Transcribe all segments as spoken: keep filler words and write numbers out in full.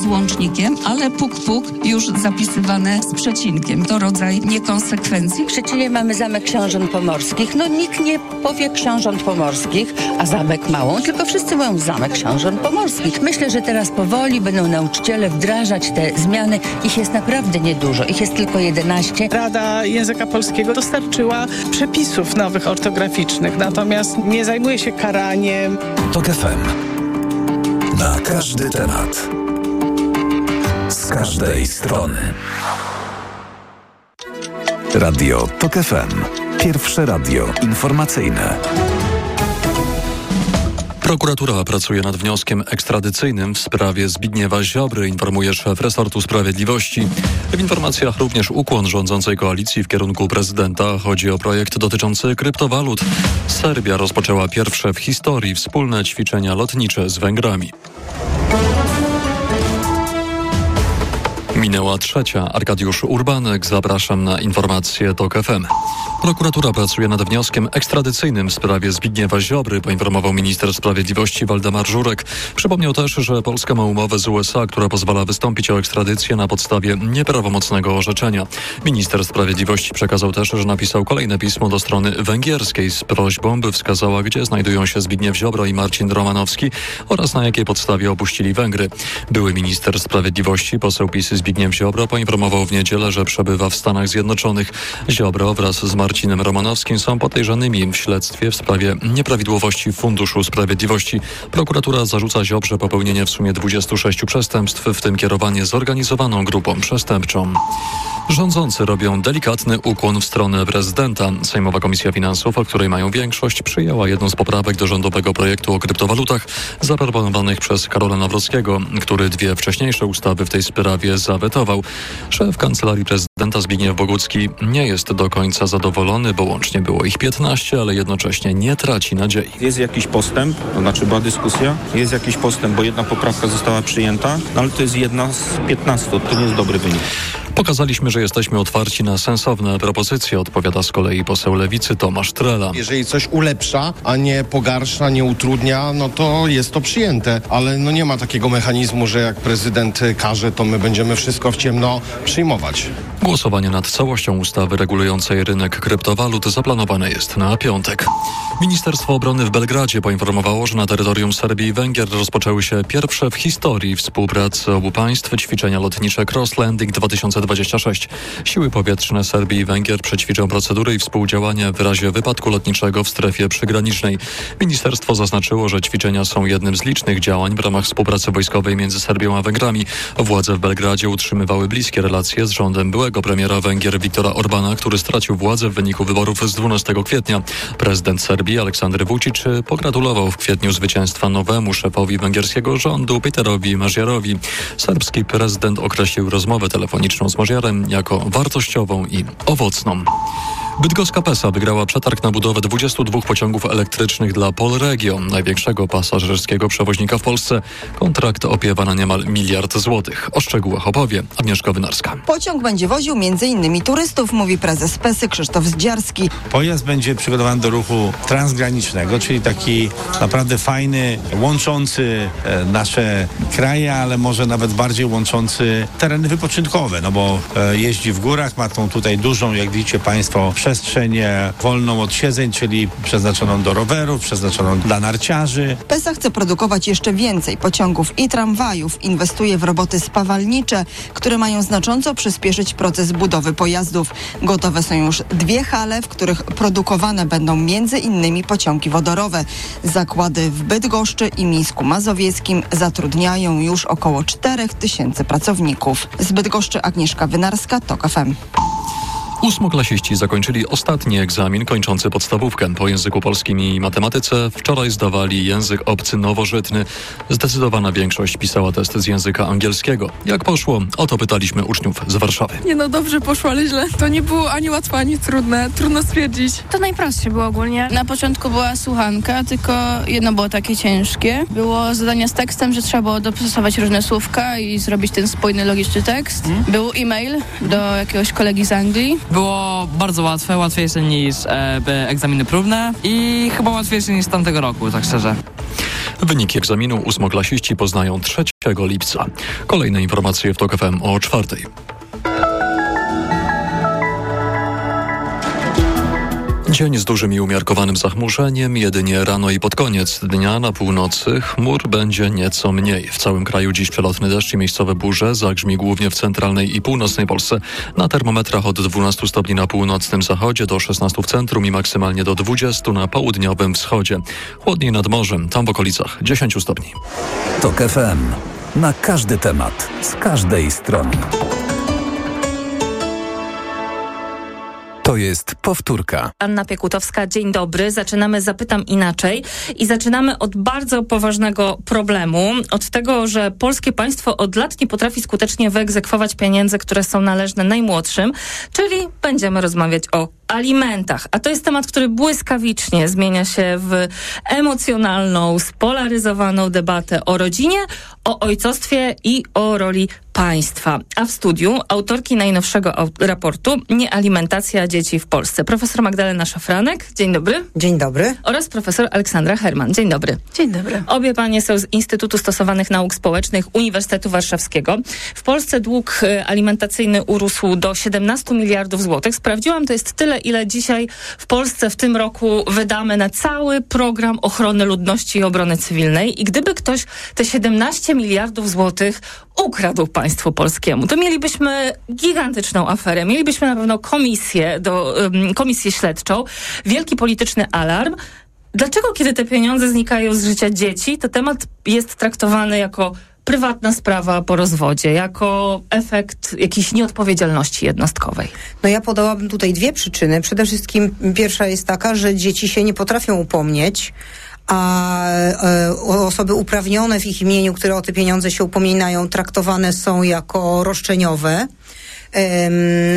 łącznikiem, ale puk-puk już zapisywane z przecinkiem. To rodzaj niekonsekwencji. W Szczecinie mamy Zamek Książąt Pomorskich. No nikt nie powie Książąt Pomorskich, a Zamek Małą, tylko wszyscy mówią Zamek Książąt Pomorskich. Myślę, że teraz powoli będą nauczyciele wdrażać te zmiany. Ich jest naprawdę niedużo. Ich jest tylko jedenaście. Rada Języka Polskiego dostarczyła przepisów nowych ortograficznych, natomiast nie zajmuje się karaniem. TOK F M. Na każdy temat. Z każdej strony. Radio TOK F M. Pierwsze radio informacyjne. Prokuratura pracuje nad wnioskiem ekstradycyjnym w sprawie Zbigniewa Ziobry, informuje szef resortu sprawiedliwości. W informacjach również ukłon rządzącej koalicji w kierunku prezydenta. Chodzi o projekt dotyczący kryptowalut. Serbia rozpoczęła pierwsze w historii wspólne ćwiczenia lotnicze z Węgrami. Minęła trzecia. Arkadiusz Urbanek. Zapraszam na informacje TOK F M. Prokuratura pracuje nad wnioskiem ekstradycyjnym w sprawie Zbigniewa Ziobry, poinformował minister sprawiedliwości Waldemar Żurek. Przypomniał też, że Polska ma umowę z U S A, która pozwala wystąpić o ekstradycję na podstawie nieprawomocnego orzeczenia. Minister sprawiedliwości przekazał też, że napisał kolejne pismo do strony węgierskiej z prośbą, by wskazała, gdzie znajdują się Zbigniew Ziobro i Marcin Romanowski oraz na jakiej podstawie opuścili Węgry. Były minister sprawiedliwości, poseł PiS Zbigniew Ziobro poinformował w niedzielę, że przebywa w Stanach Zjednoczonych. Ziobro wraz z Marcinem Romanowskim są podejrzanymi w śledztwie w sprawie nieprawidłowości Funduszu Sprawiedliwości. Prokuratura zarzuca Ziobrze popełnienie w sumie dwudziestu sześciu przestępstw, w tym kierowanie zorganizowaną grupą przestępczą. Rządzący robią delikatny ukłon w stronę prezydenta. Sejmowa Komisja Finansów, o której mają większość, przyjęła jedną z poprawek do rządowego projektu o kryptowalutach zaproponowanych przez Karola Nawrockiego, który dwie wcześniejsze ustawy w tej sprawie zawetował. Szef Kancelarii Prezydenta Zbigniew Bogucki nie jest do końca zadowolony, bo łącznie było ich piętnaście, ale jednocześnie nie traci nadziei. Jest jakiś postęp, to znaczy była dyskusja, jest jakiś postęp, bo jedna poprawka została przyjęta, no ale to jest jedna z piętnastu, to nie jest dobry wynik. Pokazaliśmy, że jesteśmy otwarci na sensowne propozycje, odpowiada z kolei poseł Lewicy Tomasz Trela. Jeżeli coś ulepsza, a nie pogarsza, nie utrudnia, no to jest to przyjęte, ale no nie ma takiego mechanizmu, że jak prezydent każe, to my będziemy wszystko w ciemno przyjmować. Głosowanie nad całością ustawy regulującej rynek kryptowalut zaplanowane jest na piątek. Ministerstwo Obrony w Belgradzie poinformowało, że na terytorium Serbii i Węgier rozpoczęły się pierwsze w historii współpracy obu państw ćwiczenia lotnicze Cross Landing dwa tysiące dwadzieścia sześć. Siły powietrzne Serbii i Węgier przećwiczą procedury i współdziałanie w razie wypadku lotniczego w strefie przygranicznej. Ministerstwo zaznaczyło, że ćwiczenia są jednym z licznych działań w ramach współpracy wojskowej między Serbią a Węgrami. Władze w Belgradzie utrzymywały bliskie relacje z rządem byłego premiera Węgier Viktora Orbana, który stracił władzę w wyniku wyborów z dwunastego kwietnia. Prezydent Serbii Aleksandr Vučić pogratulował w kwietniu zwycięstwa nowemu szefowi węgierskiego rządu Peterowi Maziarowi. Serbski prezydent określił rozmowę telefoniczną z Maziarem jako wartościową i owocną. Bydgoska Pesa wygrała przetarg na budowę dwudziestu dwóch pociągów elektrycznych dla Polregio, największego pasażerskiego przewoźnika w Polsce. Kontrakt opiewa na niemal miliard złotych. O szczegółach opowie Agnieszka Wynarska. Pociąg będzie woził między innymi turystów, mówi prezes Pesy Krzysztof Zdziarski. Pojazd będzie przygotowany do ruchu transgranicznego, czyli taki naprawdę fajny, łączący nasze kraje, ale może nawet bardziej łączący tereny wypoczynkowe, no bo jeździ w górach, ma tą tutaj dużą, jak widzicie Państwo, przestrzeń wolną od siedzeń, czyli przeznaczoną do rowerów, przeznaczoną dla narciarzy. Pesa chce produkować jeszcze więcej pociągów i tramwajów. Inwestuje w roboty spawalnicze, które mają znacząco przyspieszyć proces budowy pojazdów. Gotowe są już dwie hale, w których produkowane będą między innymi pociągi wodorowe. Zakłady w Bydgoszczy i Mińsku Mazowieckim zatrudniają już około czterech tysięcy pracowników. Z Bydgoszczy Agnieszka Wynarska, TOK F M. Ósmoklasiści zakończyli ostatni egzamin kończący podstawówkę. Po języku polskim i matematyce wczoraj zdawali język obcy nowożytny. Zdecydowana większość pisała test z języka angielskiego. Jak poszło? O to pytaliśmy uczniów z Warszawy. Nie no, dobrze poszło, ale źle. To nie było ani łatwe, ani trudne. Trudno stwierdzić. To najprostsze było ogólnie. Na początku była słuchanka, tylko jedno było takie ciężkie. Było zadanie z tekstem, że trzeba było dopasować różne słówka i zrobić ten spójny, logiczny tekst. Hmm? Był e-mail do jakiegoś kolegi z Anglii. Było bardzo łatwe, łatwiejsze niż e, egzaminy próbne i chyba łatwiejsze niż z tamtego roku, tak szczerze. Wyniki egzaminu ósmoklasiści poznają trzeciego lipca. Kolejne informacje w TOK F M o czwartej. Dzień z dużym i umiarkowanym zachmurzeniem, jedynie rano i pod koniec dnia na północy chmur będzie nieco mniej. W całym kraju dziś przelotny deszcz i miejscowe burze, zagrzmi głównie w centralnej i północnej Polsce. Na termometrach od dwunastu stopni na północnym zachodzie do szesnastu w centrum i maksymalnie do dwudziestu na południowym wschodzie. Chłodniej nad morzem, tam w okolicach dziesięciu stopni. TOK F M. Na każdy temat, z każdej strony. To jest powtórka. Anna Piekutowska, dzień dobry. Zaczynamy Zapytam Inaczej i zaczynamy od bardzo poważnego problemu. Od tego, że polskie państwo od lat nie potrafi skutecznie wyegzekwować pieniędzy, które są należne najmłodszym, czyli będziemy rozmawiać o alimentach. A to jest temat, który błyskawicznie zmienia się w emocjonalną, spolaryzowaną debatę o rodzinie, o ojcostwie i o roli państwa. A w studiu autorki najnowszego au- raportu Niealimentacja dzieci w Polsce. Profesor Magdalena Szafranek, dzień dobry. Dzień dobry. Oraz profesor Aleksandra Herman, dzień dobry. Dzień dobry. Obie panie są z Instytutu Stosowanych Nauk Społecznych Uniwersytetu Warszawskiego. W Polsce dług alimentacyjny urósł do siedemnastu miliardów złotych. Sprawdziłam, to jest tyle, ile dzisiaj w Polsce w tym roku wydamy na cały program ochrony ludności i obrony cywilnej. I gdyby ktoś te siedemnaście miliardów złotych ukradł państwu polskiemu, to mielibyśmy gigantyczną aferę. Mielibyśmy na pewno komisję, do, um, komisję śledczą, wielki polityczny alarm. Dlaczego, kiedy te pieniądze znikają z życia dzieci, to temat jest traktowany jako prywatna sprawa po rozwodzie, jako efekt jakiejś nieodpowiedzialności jednostkowej? No ja podałabym tutaj dwie przyczyny. Przede wszystkim pierwsza jest taka, że dzieci się nie potrafią upomnieć, a e, osoby uprawnione w ich imieniu, które o te pieniądze się upominają, traktowane są jako roszczeniowe. Ehm,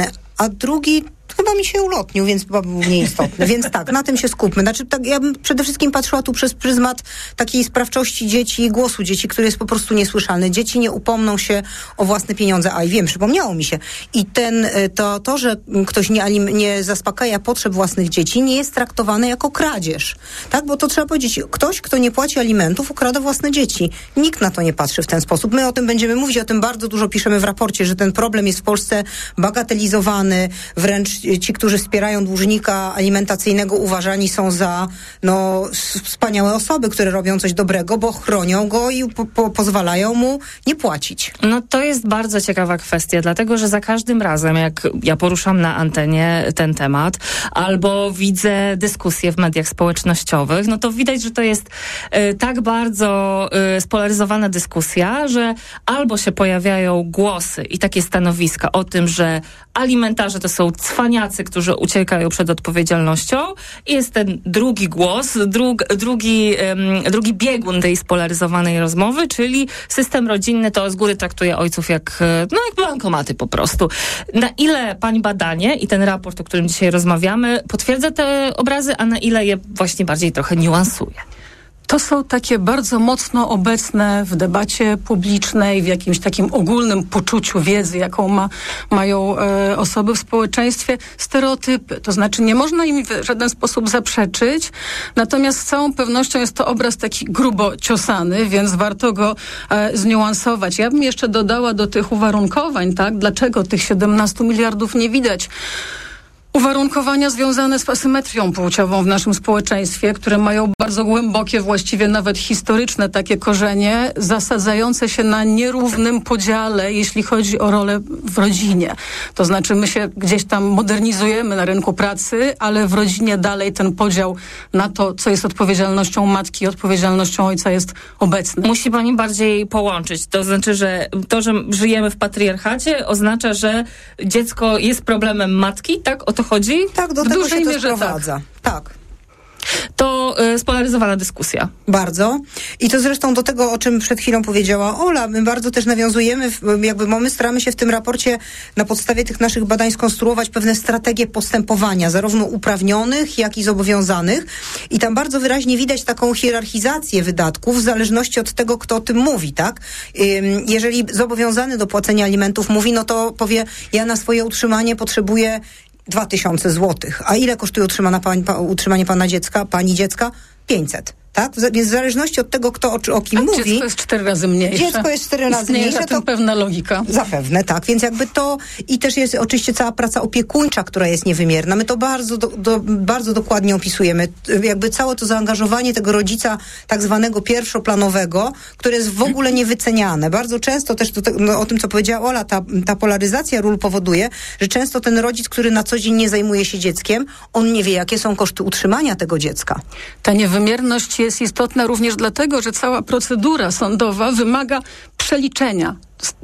a drugi chyba mi się ulotnił, więc chyba był nieistotny. Więc tak, na tym się skupmy. Znaczy, tak, ja bym przede wszystkim patrzyła tu przez pryzmat takiej sprawczości dzieci i głosu dzieci, który jest po prostu niesłyszalny. Dzieci nie upomną się o własne pieniądze. A i wiem, przypomniało mi się. I ten, to, to że ktoś nie, nie zaspokaja potrzeb własnych dzieci, nie jest traktowany jako kradzież. Tak? Bo to trzeba powiedzieć, ktoś, kto nie płaci alimentów, ukrada własne dzieci. Nikt na to nie patrzy w ten sposób. My o tym będziemy mówić, o tym bardzo dużo piszemy w raporcie, że ten problem jest w Polsce bagatelizowany, wręcz ci, którzy wspierają dłużnika alimentacyjnego, uważani są za no, wspaniałe osoby, które robią coś dobrego, bo chronią go i po, po, pozwalają mu nie płacić. No to jest bardzo ciekawa kwestia, dlatego że za każdym razem, jak ja poruszam na antenie ten temat, albo widzę dyskusje w mediach społecznościowych, no to widać, że to jest y, tak bardzo y, spolaryzowana dyskusja, że albo się pojawiają głosy i takie stanowiska o tym, że alimentarze to są cwaniacy, którzy uciekają przed odpowiedzialnością, i jest ten drugi głos, drug, drugi, um, drugi biegun tej spolaryzowanej rozmowy, czyli system rodzinny to z góry traktuje ojców jak, no jak bankomaty po prostu. Na ile pani badanie i ten raport, o którym dzisiaj rozmawiamy, potwierdza te obrazy, a na ile je właśnie bardziej trochę niuansuje? To są takie bardzo mocno obecne w debacie publicznej, w jakimś takim ogólnym poczuciu wiedzy, jaką ma, mają e, osoby w społeczeństwie, stereotypy. To znaczy nie można im w żaden sposób zaprzeczyć, natomiast z całą pewnością jest to obraz taki grubo ciosany, więc warto go e, zniuansować. Ja bym jeszcze dodała do tych uwarunkowań, tak, dlaczego tych siedemnastu miliardów nie widać. Uwarunkowania związane z asymetrią płciową w naszym społeczeństwie, które mają bardzo głębokie, właściwie nawet historyczne takie korzenie, zasadzające się na nierównym podziale, jeśli chodzi o rolę w rodzinie. To znaczy my się gdzieś tam modernizujemy na rynku pracy, ale w rodzinie dalej ten podział na to, co jest odpowiedzialnością matki, odpowiedzialnością ojca jest obecny. Musi pani bardziej połączyć. To znaczy, że to, że żyjemy w patriarchacie, oznacza, że dziecko jest problemem matki, tak? O to chodzi? Tak, do w tego się to mierze sprowadza. Tak. tak. To y, spolaryzowana dyskusja. Bardzo. I to zresztą do tego, o czym przed chwilą powiedziała Ola, my bardzo też nawiązujemy, w, jakby my staramy się w tym raporcie na podstawie tych naszych badań skonstruować pewne strategie postępowania, zarówno uprawnionych, jak i zobowiązanych. I tam bardzo wyraźnie widać taką hierarchizację wydatków w zależności od tego, kto o tym mówi, tak? Ym, jeżeli zobowiązany do płacenia alimentów mówi, no to powie, ja na swoje utrzymanie potrzebuję dwa tysiące złotych. A ile kosztuje utrzymanie, pa, utrzymanie pana dziecka, pani dziecka? pięćset. tak? Więc w zależności od tego, kto o, o kim A mówi... dziecko jest cztery razy mniejsze. Dziecko jest cztery razy Istnieje mniejsze. za tym to pewna logika. Zapewne, tak. Więc jakby to... I też jest oczywiście cała praca opiekuńcza, która jest niewymierna. My to bardzo, do, do, bardzo dokładnie opisujemy. Jakby całe to zaangażowanie tego rodzica tak zwanego pierwszoplanowego, które jest w ogóle niewyceniane. Bardzo często też, to, no, o tym, co powiedziała Ola, ta, ta polaryzacja ról powoduje, że często ten rodzic, który na co dzień nie zajmuje się dzieckiem, on nie wie, jakie są koszty utrzymania tego dziecka. Ta niewymierność jest istotna również dlatego, że cała procedura sądowa wymaga przeliczenia,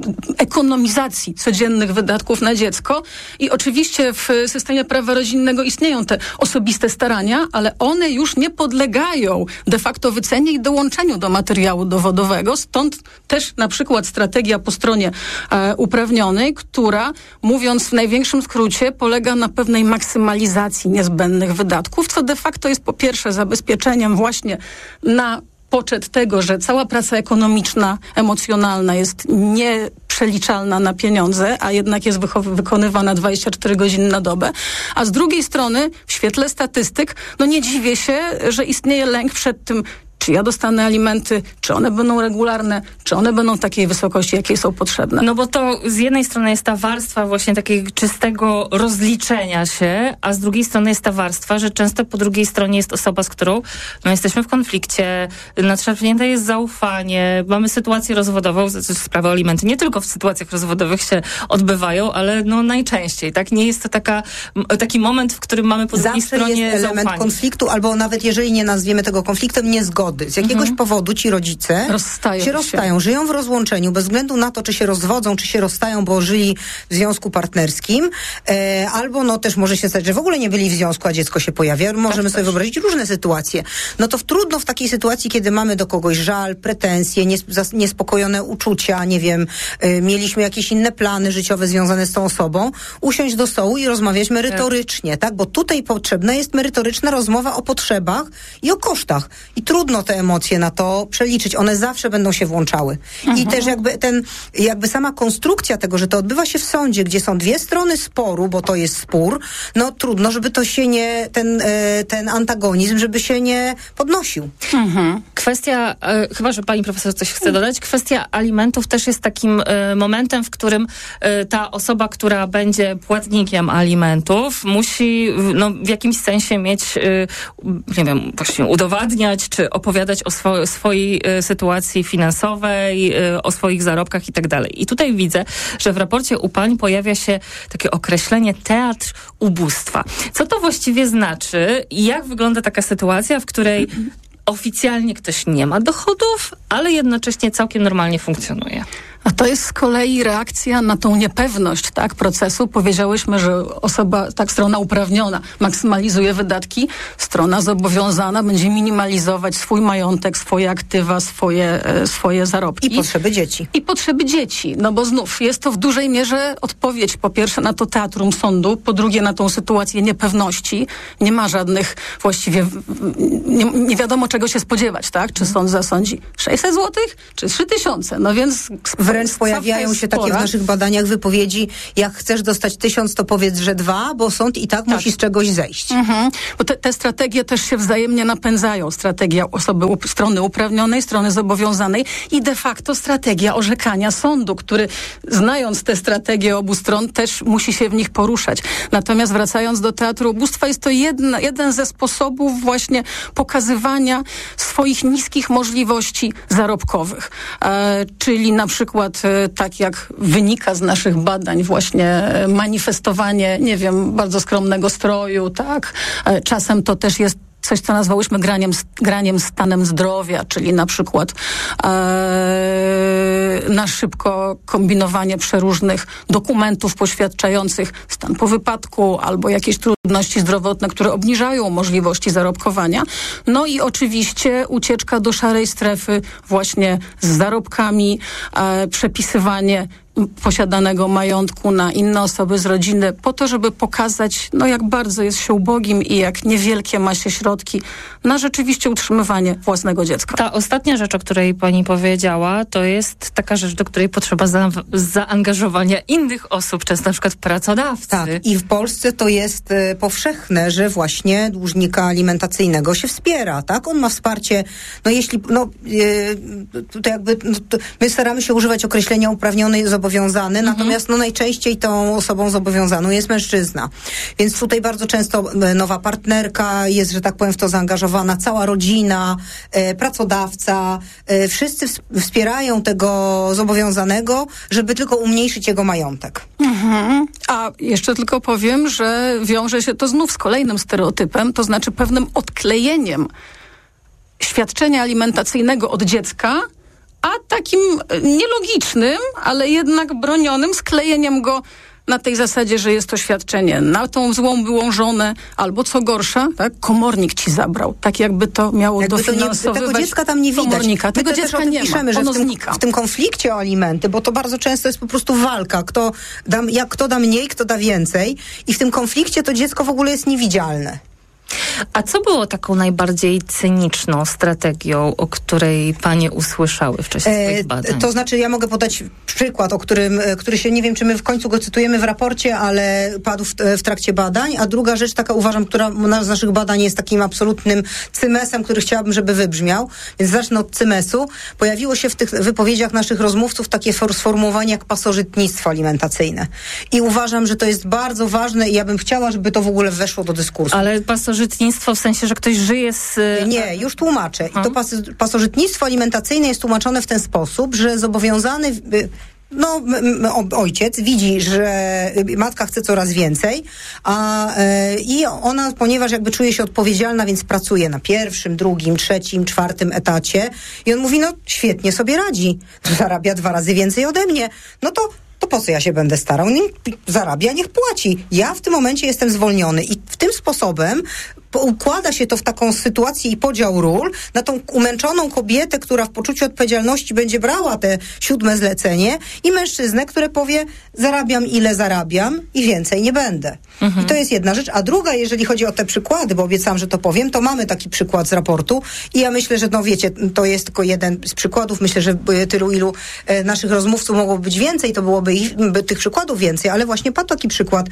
ekonomizacji codziennych wydatków na dziecko i oczywiście w systemie prawa rodzinnego istnieją te osobiste starania, ale one już nie podlegają de facto wycenie i dołączeniu do materiału dowodowego, stąd też na przykład strategia po stronie e, uprawnionej, która, mówiąc w największym skrócie, polega na pewnej maksymalizacji niezbędnych wydatków, co de facto jest po pierwsze zabezpieczeniem właśnie na poczet tego, że cała praca ekonomiczna, emocjonalna jest nieprzeliczalna na pieniądze, a jednak jest wycho- wykonywana dwadzieścia cztery godziny na dobę, a z drugiej strony w świetle statystyk, no nie dziwię się, że istnieje lęk przed tym, czy ja dostanę alimenty, czy one będą regularne, czy one będą takiej wysokości, jakiej są potrzebne. No bo to z jednej strony jest ta warstwa właśnie takiego czystego rozliczenia się, a z drugiej strony jest ta warstwa, że często po drugiej stronie jest osoba, z którą no, jesteśmy w konflikcie, natrzepnięte jest zaufanie, mamy sytuację rozwodową, sprawy o alimenty nie tylko w sytuacjach rozwodowych się odbywają, ale no najczęściej, tak? Nie jest to taka, taki moment, w którym mamy po drugiej Zawsze stronie jest element zaufanie. konfliktu, albo nawet jeżeli nie nazwiemy tego konfliktem, niezgody. Z jakiegoś mhm. powodu ci rodzice rozstają się rozstają, żyją w rozłączeniu, bez względu na to, czy się rozwodzą, czy się rozstają, bo żyli w związku partnerskim, e, albo no też może się stać, że w ogóle nie byli w związku, a dziecko się pojawia. Możemy tak sobie też wyobrazić różne sytuacje. No to w, trudno w takiej sytuacji, kiedy mamy do kogoś żal, pretensje, nies, niespokojone uczucia, nie wiem, e, mieliśmy jakieś inne plany życiowe związane z tą osobą, usiąść do stołu i rozmawiać merytorycznie, tak? tak? Bo tutaj potrzebna jest merytoryczna rozmowa o potrzebach i o kosztach. I trudno te emocje na to przeliczyć. One zawsze będą się włączały. Mhm. I też jakby ten, jakby sama konstrukcja tego, że to odbywa się w sądzie, gdzie są dwie strony sporu, bo to jest spór, no trudno, żeby to się nie, ten, ten antagonizm, żeby się nie podnosił. Mhm. Kwestia, e, chyba, że pani profesor coś chce dodać, kwestia alimentów też jest takim e, momentem, w którym e, ta osoba, która będzie płatnikiem alimentów, musi no, w jakimś sensie mieć, e, nie wiem, właśnie udowadniać, czy opowiadać o swo- swojej e, sytuacji finansowej, e, o swoich zarobkach i tak dalej. I tutaj widzę, że w raporcie u pań pojawia się takie określenie teatr ubóstwa. Co to właściwie znaczy i jak wygląda taka sytuacja, w której oficjalnie ktoś nie ma dochodów, ale jednocześnie całkiem normalnie funkcjonuje? A to jest z kolei reakcja na tą niepewność, tak, procesu. Powiedziałyśmy, że osoba, tak, strona uprawniona maksymalizuje wydatki, strona zobowiązana będzie minimalizować swój majątek, swoje aktywa, swoje, e, swoje zarobki. I potrzeby dzieci. I potrzeby dzieci. No bo znów jest to w dużej mierze odpowiedź, po pierwsze na to teatrum sądu, po drugie na tą sytuację niepewności. Nie ma żadnych właściwie, nie, nie wiadomo czego się spodziewać, tak? Czy sąd zasądzi sześćset złotych, czy trzy tysiące? No więc wręcz pojawiają się takie w naszych badaniach wypowiedzi, jak chcesz dostać tysiąc, to powiedz, że dwa, bo sąd i tak, tak. musi z czegoś zejść. Mhm. Bo te, te strategie też się wzajemnie napędzają. Strategia osoby, up, strony uprawnionej, strony zobowiązanej i de facto strategia orzekania sądu, który znając te strategie obu stron też musi się w nich poruszać. Natomiast wracając do teatru ubóstwa, jest to jedna, jeden ze sposobów właśnie pokazywania swoich niskich możliwości zarobkowych. E, czyli na przykład tak jak wynika z naszych badań właśnie manifestowanie, nie wiem, bardzo skromnego stroju, tak? Czasem to też jest coś, co nazwałyśmy graniem, graniem stanem zdrowia, czyli na przykład e, na szybko kombinowanie przeróżnych dokumentów poświadczających stan po wypadku albo jakieś trudności zdrowotne, które obniżają możliwości zarobkowania. No i oczywiście ucieczka do szarej strefy właśnie z zarobkami, e, przepisywanie posiadanego majątku na inne osoby z rodziny, po to, żeby pokazać, no jak bardzo jest się ubogim i jak niewielkie ma się środki na rzeczywiście utrzymywanie własnego dziecka. Ta ostatnia rzecz, o której pani powiedziała, to jest taka rzecz, do której potrzeba za, zaangażowania innych osób, często na przykład pracodawcy. Tak, i w Polsce to jest y, powszechne, że właśnie dłużnika alimentacyjnego się wspiera, tak? On ma wsparcie, no jeśli, no y, to jakby, no, to my staramy się używać określenia uprawniony zobowiązany, mhm. natomiast no najczęściej tą osobą zobowiązaną jest mężczyzna. Więc tutaj bardzo często nowa partnerka jest, że tak powiem, w to zaangażowana, cała rodzina, e, pracodawca, e, wszyscy wspierają tego zobowiązanego, żeby tylko umniejszyć jego majątek. Mhm. A jeszcze tylko powiem, że wiąże się to znów z kolejnym stereotypem, to znaczy pewnym odklejeniem świadczenia alimentacyjnego od dziecka, a takim nielogicznym, ale jednak bronionym sklejeniem go na tej zasadzie, że jest to świadczenie na tą złą byłą żonę, albo co gorsza, tak, komornik ci zabrał. Tak jakby to miało jakby dofinansowywać to nie, tego dziecka tam nie widać. Komornika. Tego dziecka też o tym nie piszemy, ma. Że w tym, w tym konflikcie o alimenty, bo to bardzo często jest po prostu walka, kto da, jak, kto da mniej, kto da więcej i w tym konflikcie to dziecko w ogóle jest niewidzialne. A co było taką najbardziej cyniczną strategią, o której panie usłyszały w czasie swoich badań? E, to znaczy, ja mogę podać przykład, o którym, który się, nie wiem, czy my w końcu go cytujemy w raporcie, ale padł w, w trakcie badań. A druga rzecz, taka uważam, która z naszych badań jest takim absolutnym cymesem, który chciałabym, żeby wybrzmiał. Więc zacznę od cymesu. Pojawiło się w tych wypowiedziach naszych rozmówców takie sformułowanie jak pasożytnictwo alimentacyjne. I uważam, że to jest bardzo ważne i ja bym chciała, żeby to w ogóle weszło do dyskursu. Ale pasożytnictwo w sensie, że ktoś żyje z... Nie, już tłumaczę. I to pas, pasożytnictwo alimentacyjne jest tłumaczone w ten sposób, że zobowiązany... No, ojciec widzi, że matka chce coraz więcej, a e, i ona, ponieważ jakby czuje się odpowiedzialna, więc pracuje na pierwszym, drugim, trzecim, czwartym etacie i on mówi, no świetnie sobie radzi, zarabia dwa razy więcej ode mnie, no to to po co ja się będę starał? Niech zarabia, niech płaci. Ja w tym momencie jestem zwolniony i w tym sposobem układa się to w taką sytuację i podział ról na tą umęczoną kobietę, która w poczuciu odpowiedzialności będzie brała te siódme zlecenie i mężczyznę, który powie, zarabiam ile zarabiam i więcej nie będę. Mhm. I to jest jedna rzecz. A druga, jeżeli chodzi o te przykłady, bo obiecałam, że to powiem, to mamy taki przykład z raportu i ja myślę, że no wiecie, to jest tylko jeden z przykładów. Myślę, że tylu, ilu e, naszych rozmówców mogłoby być więcej, to byłoby ich, by tych przykładów więcej, ale właśnie padł taki przykład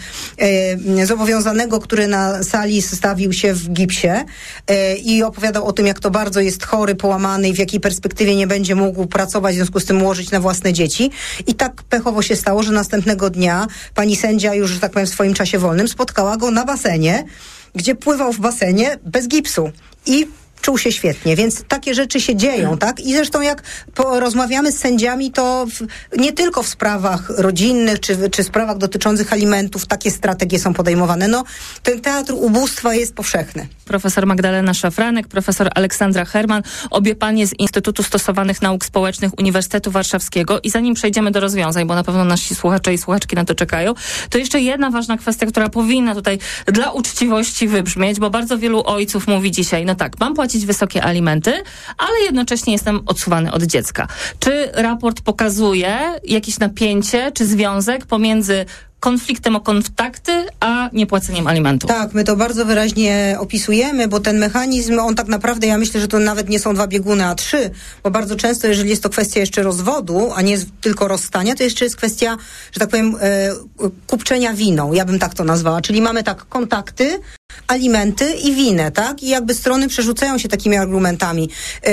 e, zobowiązanego, który na sali stawił się w gipsie e, i opowiadał o tym, jak to bardzo jest chory, połamany i w jakiej perspektywie nie będzie mógł pracować, w związku z tym łożyć na własne dzieci. I tak pechowo się stało, że następnego dnia pani sędzia już, że tak powiem, w swoim czasie wolnym spotkała go na basenie, gdzie pływał w basenie bez gipsu. I czuł się świetnie, więc takie rzeczy się dzieją, tak? I zresztą jak rozmawiamy z sędziami, to w, nie tylko w sprawach rodzinnych, czy, czy sprawach dotyczących alimentów takie strategie są podejmowane. No, ten teatr ubóstwa jest powszechny. Profesor Magdalena Szafranek, profesor Aleksandra Herman, obie panie z Instytutu Stosowanych Nauk Społecznych Uniwersytetu Warszawskiego. I zanim przejdziemy do rozwiązań, bo na pewno nasi słuchacze i słuchaczki na to czekają, to jeszcze jedna ważna kwestia, która powinna tutaj dla uczciwości wybrzmieć, bo bardzo wielu ojców mówi dzisiaj, no tak, mam płacić wysokie alimenty, ale jednocześnie jestem odsuwany od dziecka. Czy raport pokazuje jakieś napięcie, czy związek pomiędzy konfliktem o kontakty, a niepłaceniem alimentów? Tak, my to bardzo wyraźnie opisujemy, bo ten mechanizm, on tak naprawdę, ja myślę, że to nawet nie są dwa bieguny, a trzy, bo bardzo często, jeżeli jest to kwestia jeszcze rozwodu, a nie tylko rozstania, to jeszcze jest kwestia, że tak powiem, e, kupczenia winą, ja bym tak to nazwała, czyli mamy tak kontakty, alimenty i winę, tak? I jakby strony przerzucają się takimi argumentami.